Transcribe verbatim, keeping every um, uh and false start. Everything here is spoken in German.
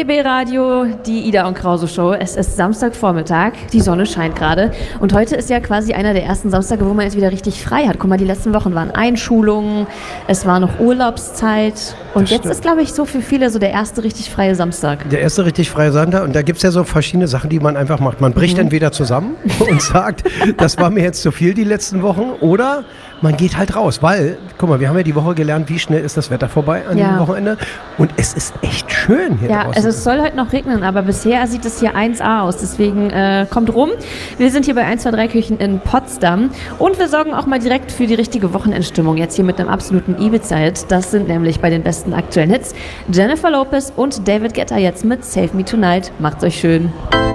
B B Radio, die Ida und Krause Show. Es ist Samstagvormittag, die Sonne scheint gerade und heute ist ja quasi einer der ersten Samstage, wo man jetzt wieder richtig frei hat. Guck mal, die letzten Wochen waren Einschulungen, es war noch Urlaubszeit und jetzt ist, glaube ich, so für viele so der erste richtig freie Samstag. Der erste richtig freie Samstag und da gibt es ja so verschiedene Sachen, die man einfach macht. Man bricht mhm. entweder zusammen und sagt, das war mir jetzt zu viel die letzten Wochen, oder man geht halt raus, weil, guck mal, wir haben ja die Woche gelernt, wie schnell ist das Wetter vorbei an ja. dem Wochenende und es ist echt schön hier ja, draußen. Also es soll heute noch regnen, aber bisher sieht es hier eins A aus, deswegen äh, kommt rum. Wir sind hier bei eins zwei drei Küchen in Potsdam und wir sorgen auch mal direkt für die richtige Wochenendstimmung, jetzt hier mit einem absoluten Ibiza-Hit. Das sind nämlich bei den besten aktuellen Hits Jennifer Lopez und David Guetta jetzt mit Save Me Tonight. Macht's euch schön.